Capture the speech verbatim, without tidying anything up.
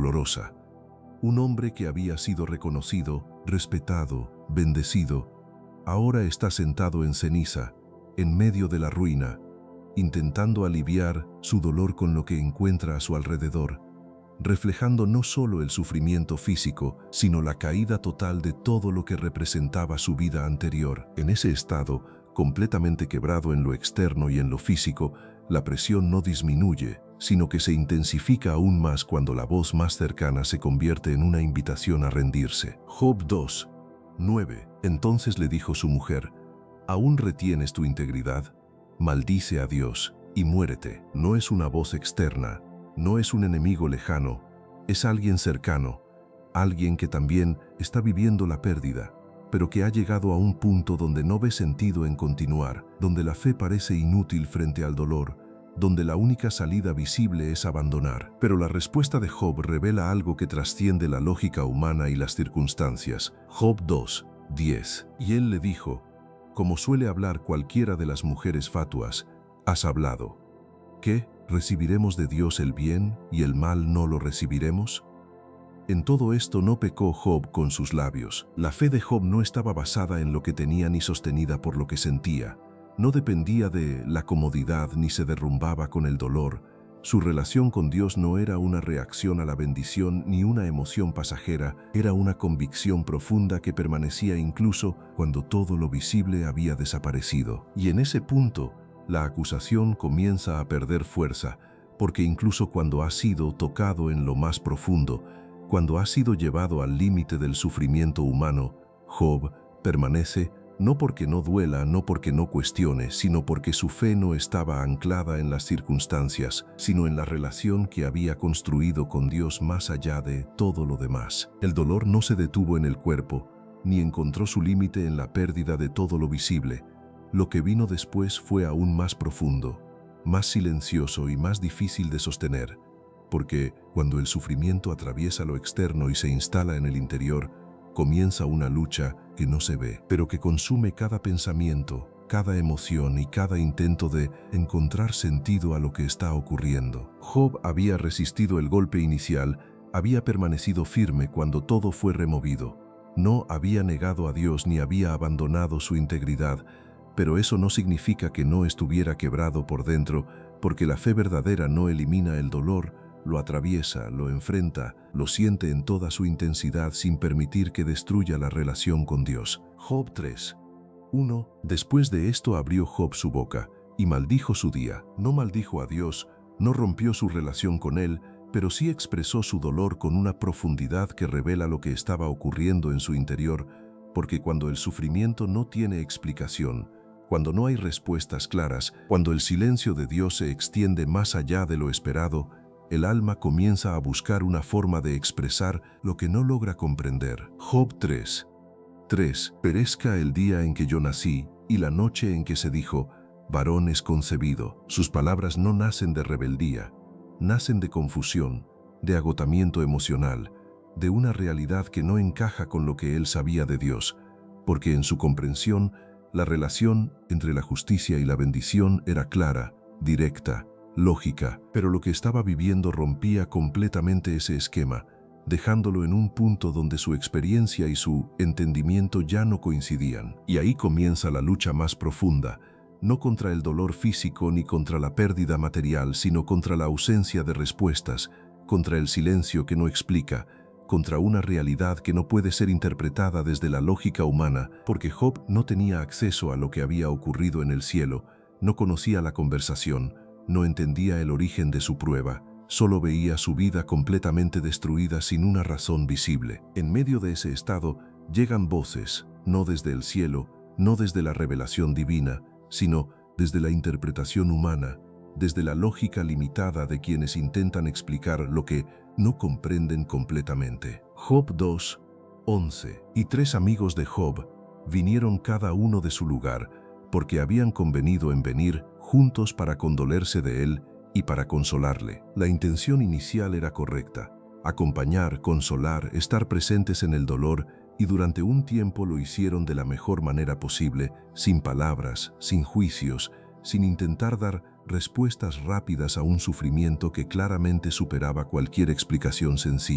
dolorosa. Un hombre que había sido reconocido, respetado, bendecido, ahora está sentado en ceniza, en medio de la ruina, intentando aliviar su dolor con lo que encuentra a su alrededor, reflejando no solo el sufrimiento físico, sino la caída total de todo lo que representaba su vida anterior. En ese estado, completamente quebrado en lo externo y en lo físico, la presión no disminuye, sino que se intensifica aún más cuando la voz más cercana se convierte en una invitación a rendirse. Job dos, nueve. Entonces le dijo su mujer: ¿aún retienes tu integridad? Maldice a Dios y muérete. No es una voz externa, no es un enemigo lejano, es alguien cercano, alguien que también está viviendo la pérdida, pero que ha llegado a un punto donde no ve sentido en continuar, donde la fe parece inútil frente al dolor, donde la única salida visible es abandonar. Pero la respuesta de Job revela algo que trasciende la lógica humana y las circunstancias. Job dos, diez. Y él le dijo: como suele hablar cualquiera de las mujeres fatuas, has hablado. ¿Qué? ¿Recibiremos de Dios el bien y el mal no lo recibiremos? En todo esto no pecó Job con sus labios. La fe de Job no estaba basada en lo que tenía ni sostenida por lo que sentía. No dependía de la comodidad ni se derrumbaba con el dolor. Su relación con Dios no era una reacción a la bendición ni una emoción pasajera, era una convicción profunda que permanecía incluso cuando todo lo visible había desaparecido. Y en ese punto, la acusación comienza a perder fuerza, porque incluso cuando ha sido tocado en lo más profundo, cuando ha sido llevado al límite del sufrimiento humano, Job permanece no porque no duela, no porque no cuestione, sino porque su fe no estaba anclada en las circunstancias, sino en la relación que había construido con Dios más allá de todo lo demás. El dolor no se detuvo en el cuerpo, ni encontró su límite en la pérdida de todo lo visible. Lo que vino después fue aún más profundo, más silencioso y más difícil de sostener, porque cuando el sufrimiento atraviesa lo externo y se instala en el interior, comienza una lucha que no se ve, pero que consume cada pensamiento, cada emoción y cada intento de encontrar sentido a lo que está ocurriendo. Job había resistido el golpe inicial, había permanecido firme cuando todo fue removido. No había negado a Dios ni había abandonado su integridad, pero eso no significa que no estuviera quebrado por dentro, porque la fe verdadera no elimina el dolor, lo atraviesa, lo enfrenta, lo siente en toda su intensidad sin permitir que destruya la relación con Dios. Job tres, uno. Después de esto abrió Job su boca y maldijo su día. No maldijo a Dios, no rompió su relación con él, pero sí expresó su dolor con una profundidad que revela lo que estaba ocurriendo en su interior, porque cuando el sufrimiento no tiene explicación, cuando no hay respuestas claras, cuando el silencio de Dios se extiende más allá de lo esperado, el alma comienza a buscar una forma de expresar lo que no logra comprender. Job tres, tres. Perezca el día en que yo nací y la noche en que se dijo, varón es concebido. Sus palabras no nacen de rebeldía, nacen de confusión, de agotamiento emocional, de una realidad que no encaja con lo que él sabía de Dios, porque en su comprensión, la relación entre la justicia y la bendición era clara, directa, lógica, pero lo que estaba viviendo rompía completamente ese esquema, dejándolo en un punto donde su experiencia y su entendimiento ya no coincidían. Y ahí comienza la lucha más profunda, no contra el dolor físico ni contra la pérdida material, sino contra la ausencia de respuestas, contra el silencio que no explica, contra una realidad que no puede ser interpretada desde la lógica humana, porque Job no tenía acceso a lo que había ocurrido en el cielo, no conocía la conversación, no entendía el origen de su prueba, solo veía su vida completamente destruida sin una razón visible. En medio de ese estado llegan voces, no desde el cielo, no desde la revelación divina, sino desde la interpretación humana, desde la lógica limitada de quienes intentan explicar lo que no comprenden completamente. Job dos, once. Y tres amigos de Job vinieron cada uno de su lugar, porque habían convenido en venir juntos para condolerse de él y para consolarle. La intención inicial era correcta: acompañar, consolar, estar presentes en el dolor, y durante un tiempo lo hicieron de la mejor manera posible, sin palabras, sin juicios, sin intentar dar respuestas rápidas a un sufrimiento que claramente superaba cualquier explicación sencilla.